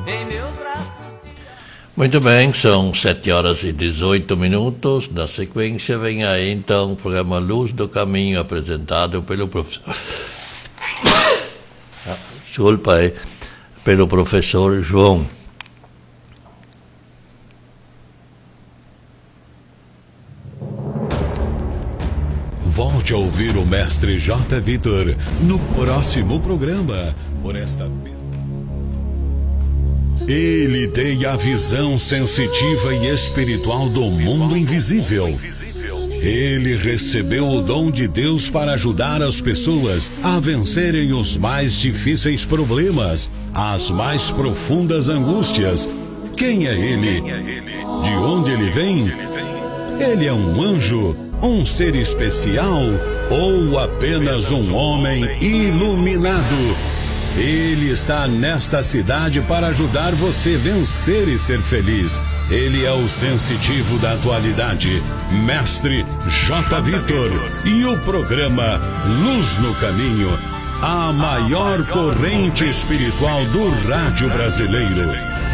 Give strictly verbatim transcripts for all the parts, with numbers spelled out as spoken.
em meus braços. Muito bem, são sete horas e dezoito minutos. Na sequência vem aí então o programa Luz do Caminho, apresentado pelo professor. Ah, desculpa aí, pelo professor João. Volte a ouvir o mestre J. Vitor no próximo programa. Por esta Ele tem a visão sensitiva e espiritual do mundo invisível. Ele recebeu o dom de Deus para ajudar as pessoas a vencerem os mais difíceis problemas, as mais profundas angústias. Quem é ele? De onde ele vem? Ele é um anjo, um ser especial ou apenas um homem iluminado? Ele está nesta cidade para ajudar você a vencer e ser feliz. Ele é o sensitivo da atualidade, Mestre J. Vitor, e o programa Luz no Caminho, a maior corrente espiritual do rádio brasileiro.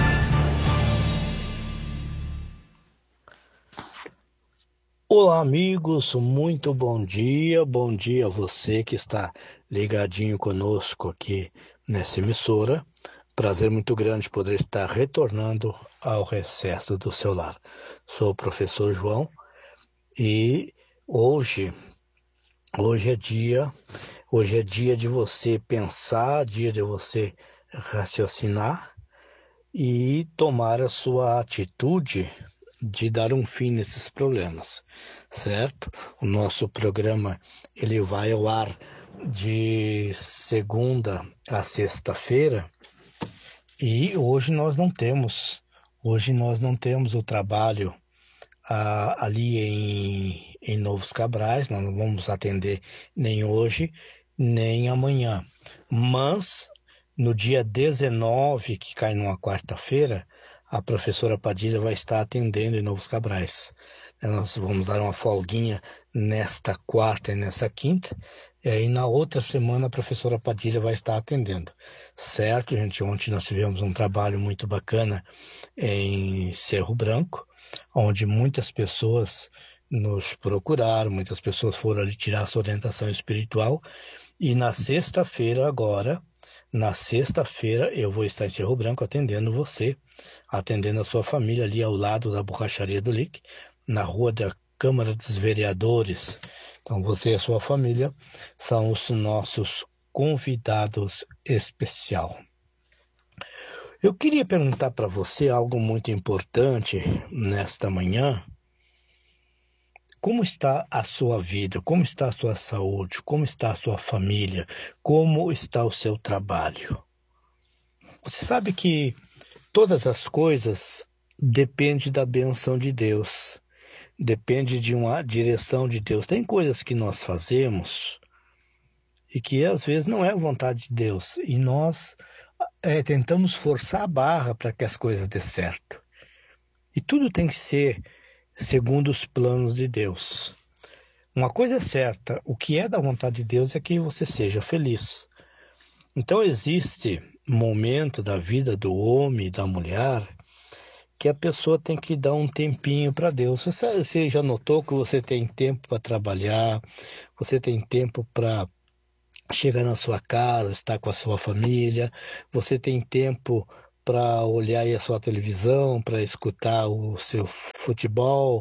Olá, amigos, muito bom dia, bom dia a você que está ligadinho conosco aqui nessa emissora. Prazer muito grande poder estar retornando ao recesso do seu lar. Sou o professor João e hoje, hoje é dia, hoje é dia de você pensar, dia de você raciocinar e tomar a sua atitude de dar um fim nesses problemas, certo? O nosso programa ele vai ao ar de segunda a sexta-feira e hoje nós não temos, hoje nós não temos o trabalho ah, ali em, em Novos Cabrais, nós não vamos atender nem hoje, nem amanhã, mas no dia dezenove, que cai numa quarta-feira, a professora Padilha vai estar atendendo em Novos Cabrais. Nós vamos dar uma folguinha nesta quarta e nessa quinta, e aí na outra semana a professora Padilha vai estar atendendo. Certo, gente? Ontem nós tivemos um trabalho muito bacana em Cerro Branco, onde muitas pessoas nos procuraram, muitas pessoas foram ali tirar sua orientação espiritual, e na sexta-feira agora, na sexta-feira eu vou estar em Cerro Branco atendendo você, atendendo a sua família ali ao lado da borracharia do Lick, na rua da Câmara dos Vereadores. Então você e a sua família são os nossos convidados especial. Eu queria perguntar para você algo muito importante nesta manhã. Como está a sua vida? Como está a sua saúde? Como está a sua família? Como está o seu trabalho? Você sabe que todas as coisas dependem da benção de Deus, depende de uma direção de Deus. Tem coisas que nós fazemos e que às vezes não é a vontade de Deus, e nós é, tentamos forçar a barra para que as coisas dê certo. E tudo tem que ser segundo os planos de Deus. Uma coisa é certa, o que é da vontade de Deus é que você seja feliz. Então existe momento da vida do homem e da mulher que a pessoa tem que dar um tempinho para Deus. Você, você já notou que você tem tempo para trabalhar, você tem tempo para chegar na sua casa, estar com a sua família, você tem tempo para olhar aí a sua televisão, para escutar o seu futebol,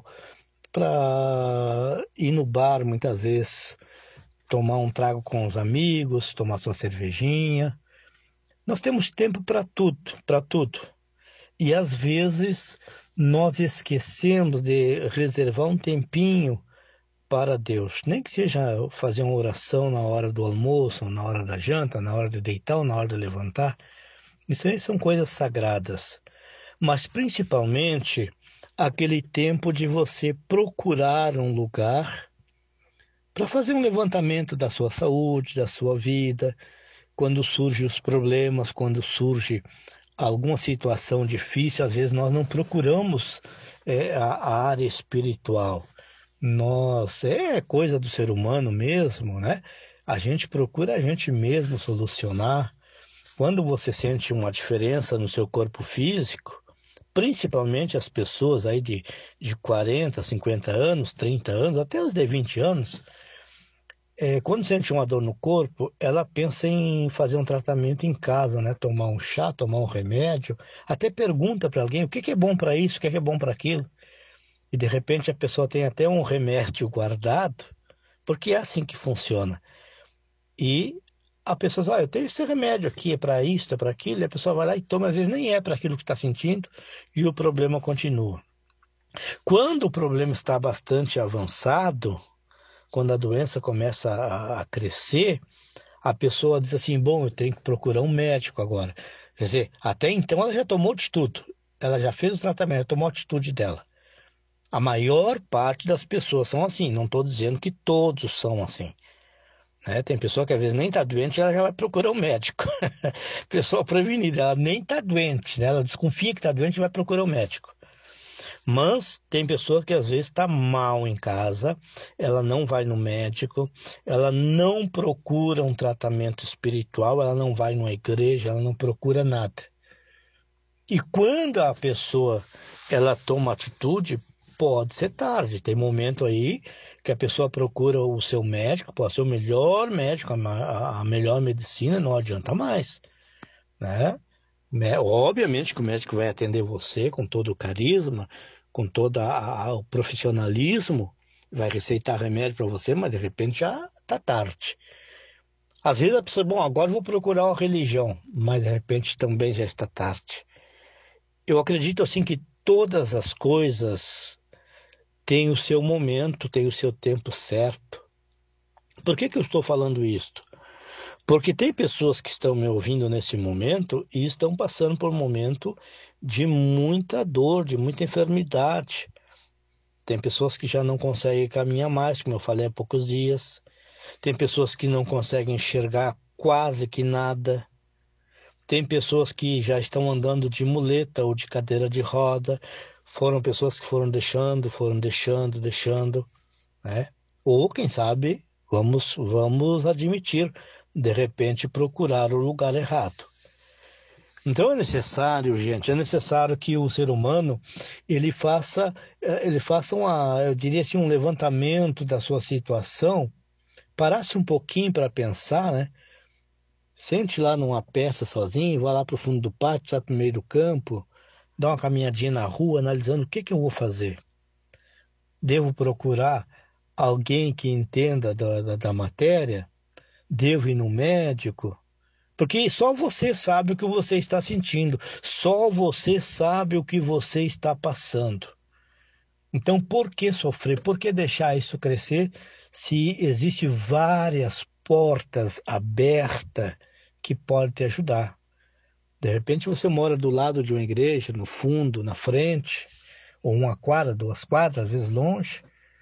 para ir no bar muitas vezes, tomar um trago com os amigos, tomar sua cervejinha. Nós temos tempo para tudo, para tudo. E às vezes nós esquecemos de reservar um tempinho para Deus. Nem que seja fazer uma oração na hora do almoço, na hora da janta, na hora de deitar ou na hora de levantar. Isso aí são coisas sagradas. Mas principalmente aquele tempo de você procurar um lugar para fazer um levantamento da sua saúde, da sua vida, quando surgem os problemas, quando surge alguma situação difícil, às vezes nós não procuramos é, a, a área espiritual. Nós, é coisa do ser humano mesmo, né? A gente procura a gente mesmo solucionar. quando você sente uma diferença no seu corpo físico, principalmente as pessoas aí de, de quarenta, cinquenta anos, trinta anos, até os de vinte anos, é, quando sente uma dor no corpo, ela pensa em fazer um tratamento em casa, né? Tomar um chá, tomar um remédio, até pergunta para alguém o que, que é bom para isso, o que, que é bom para aquilo. E de repente a pessoa tem até um remédio guardado, porque é assim que funciona. E a pessoa diz, ah, eu tenho esse remédio aqui, é para isso, é para aquilo, e a pessoa vai lá e toma, às vezes nem é para aquilo que está sentindo, e o problema continua. Quando o problema está bastante avançado, quando a doença começa a, a crescer, a pessoa diz assim, bom, eu tenho que procurar um médico agora. Quer dizer, até então ela já tomou atitude, ela já fez o tratamento, já tomou a atitude dela. A maior parte das pessoas são assim, não estou dizendo que todos são assim. Né? Tem pessoa que às vezes nem está doente, ela já vai procurar um médico. Pessoa prevenida, ela nem está doente, né? Ela desconfia que está doente e vai procurar um médico. Mas tem pessoa que às vezes está mal em casa, ela não vai no médico, ela não procura um tratamento espiritual, ela não vai numa igreja, ela não procura nada. E quando a pessoa ela toma atitude, pode ser tarde. Tem momento aí que a pessoa procura o seu médico, pode ser o melhor médico, a, a melhor medicina, não adianta mais, né? Obviamente que o médico vai atender você com todo o carisma, com todo a, a, o profissionalismo, vai receitar remédio para você, mas de repente já está tarde. Às vezes a pessoa, bom, agora vou procurar uma religião, mas de repente também já está tarde. Eu acredito assim que todas as coisas têm o seu momento, têm o seu tempo certo. Por que que eu estou falando isto? Porque tem pessoas que estão me ouvindo nesse momento e estão passando por um momento de muita dor, de muita enfermidade. Tem pessoas que já não conseguem caminhar mais, como eu falei há poucos dias. Tem pessoas que não conseguem enxergar quase que nada. Tem pessoas que já estão andando de muleta ou de cadeira de roda. Foram pessoas que foram deixando, foram deixando, deixando, né? Ou, quem sabe, vamos, vamos admitir, de repente procurar o lugar errado. Então é necessário, gente, é necessário que o ser humano ele faça, ele faça uma, eu diria assim, um levantamento da sua situação, parasse um pouquinho para pensar, né? Sente lá numa peça sozinho, vá lá para o fundo do pátio, sai para o meio do campo, dá uma caminhadinha na rua, analisando o que, que eu vou fazer. Devo procurar alguém que entenda da, da, da matéria? Devo ir no médico? Porque só você sabe o que você está sentindo. Só você sabe o que você está passando. Então, por que sofrer? Por que deixar isso crescer se existem várias portas abertas que podem te ajudar? De repente você mora do lado de uma igreja, no fundo, na frente, ou uma quadra, duas quadras, às vezes longe.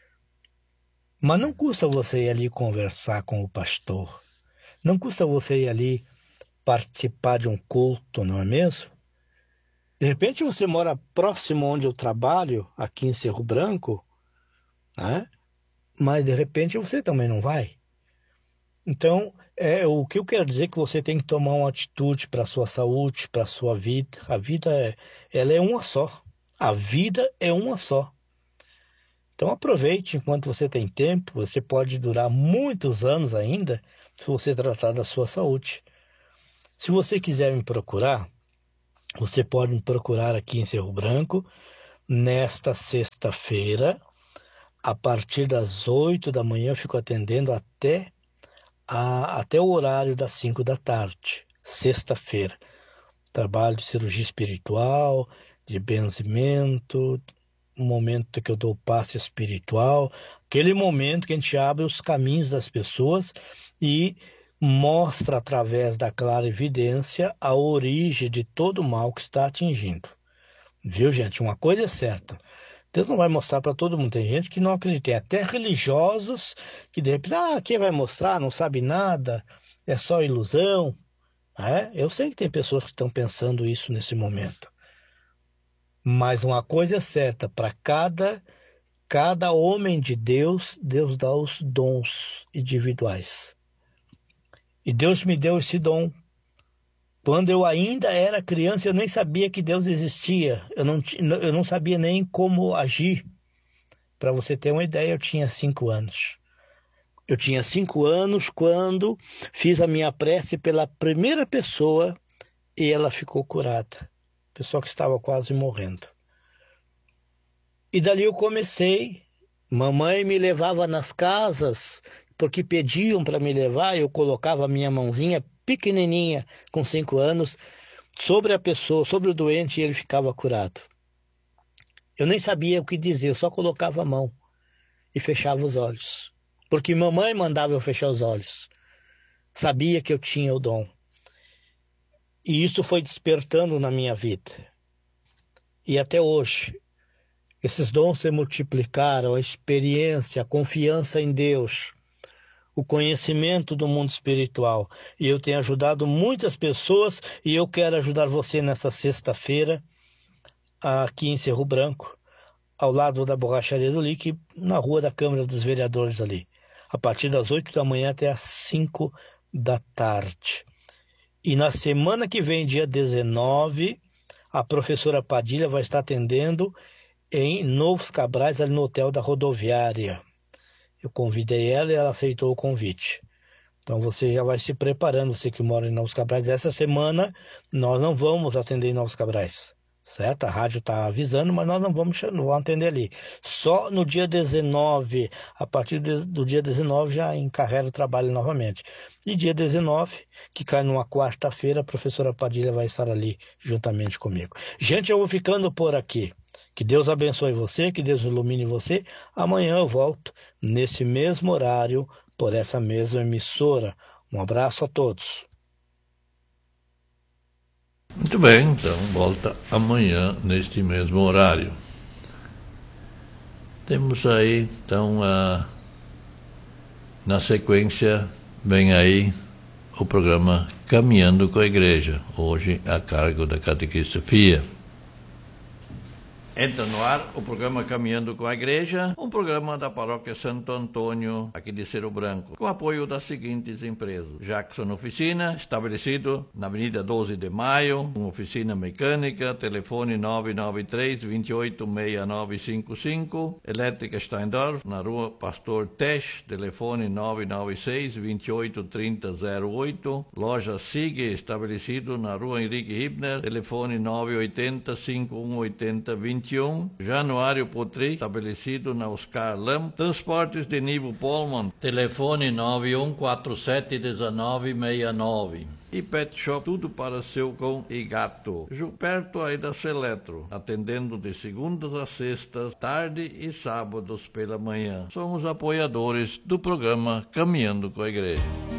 Mas não custa você ir ali conversar com o pastor. Não custa você ir ali participar de um culto, não é mesmo? De repente você mora próximo onde eu trabalho, aqui em Cerro Branco, né? Mas de repente você também não vai. Então, é, o que eu quero dizer é que você tem que tomar uma atitude para a sua saúde, para a sua vida. A vida é, ela é uma só. A vida é uma só. Então aproveite enquanto você tem tempo. Você pode durar muitos anos ainda se você tratar da sua saúde. Se você quiser me procurar, você pode me procurar aqui em Cerro Branco nesta sexta-feira. A partir das oito da manhã eu fico atendendo até, a, até o horário das cinco da tarde, sexta-feira. Trabalho de cirurgia espiritual, de benzimento, um momento que eu dou passe espiritual, aquele momento que a gente abre os caminhos das pessoas e mostra através da clara evidência a origem de todo o mal que está atingindo. Viu, gente? Uma coisa é certa. Deus não vai mostrar para todo mundo. Tem gente que não acredita. Tem até religiosos que de repente, ah, quem vai mostrar? Não sabe nada, é só ilusão. É? Eu sei que tem pessoas que estão pensando isso nesse momento. Mas uma coisa é certa, para cada, cada homem de Deus, Deus dá os dons individuais. E Deus me deu esse dom Quando eu ainda era criança, eu nem sabia que Deus existia. Eu não, eu não sabia nem como agir. Para você ter uma ideia, eu tinha cinco anos. Eu tinha cinco anos quando fiz a minha prece pela primeira pessoa e ela ficou curada. Pessoa que estava quase morrendo. E dali eu comecei. Mamãe me levava nas casas, porque pediam para me levar, eu colocava a minha mãozinha pequenininha, com cinco anos, sobre a pessoa, sobre o doente, e ele ficava curado. Eu nem sabia o que dizer, eu só colocava a mão e fechava os olhos. Porque mamãe mandava eu fechar os olhos. Sabia que eu tinha o dom. E isso foi despertando na minha vida. E até hoje, esses dons se multiplicaram, a experiência, a confiança em Deus, o conhecimento do mundo espiritual. E eu tenho ajudado muitas pessoas e eu quero ajudar você nessa sexta-feira, aqui em Cerro Branco, ao lado da borracharia do Lique, na rua da Câmara dos Vereadores ali, a partir das oito da manhã até as cinco da tarde. E na semana que vem, dia dezenove, a professora Padilha vai estar atendendo em Novos Cabrais, ali no Hotel da Rodoviária. Eu convidei ela e ela aceitou o convite. Então você já vai se preparando, você que mora em Novos Cabrais. Essa semana nós não vamos atender em Novos Cabrais, certo? A rádio está avisando, mas nós não vamos, não vamos atender ali. Só no dia dezenove, a partir de, do dia dezenove já encarrega o trabalho novamente. E dia dezenove, que cai numa quarta-feira, a professora Padilha vai estar ali juntamente comigo. Gente, eu vou ficando por aqui. Que Deus abençoe você, que Deus ilumine você. Amanhã eu volto nesse mesmo horário, por essa mesma emissora. Um abraço a todos. Muito bem, então volta amanhã neste mesmo horário. Temos aí, então, a... na sequência, vem aí o programa Caminhando com a Igreja, hoje a cargo da catequista Fia. Entra no ar o programa Caminhando com a Igreja, um programa da Paróquia Santo Antônio, aqui de Cerro Branco, com apoio das seguintes empresas. Jackson Oficina, estabelecido na Avenida doze de Maio, uma oficina mecânica, telefone nove nove três, dois oito seis nove cinco cinco, Elétrica Steindorf, na Rua Pastor Tesch, telefone nove nove seis, dois oito três zero zero oito, Loja Sig, estabelecido na Rua Henrique Hibner, telefone nove oito zero, cinco um oito zero, vinte e um, Januário Potri, estabelecido na Oscar Lam, Transportes de Nivo Polman, telefone nove um quatro sete um nove seis nove. E Pet Shop, tudo para seu cão e gato. Perto aí da Seletro, atendendo de segundas a sextas, tarde e sábados pela manhã. Somos apoiadores do programa Caminhando com a Igreja.